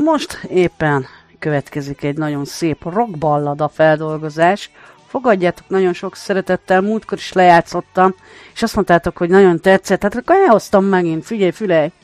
most éppen következik egy nagyon szép rockballada feldolgozás. Fogadjátok nagyon sok szeretettel, múltkor is lejátszottam, és azt mondtátok, hogy nagyon tetszett, hát akkor elhoztam megint, figyelj, Fülej!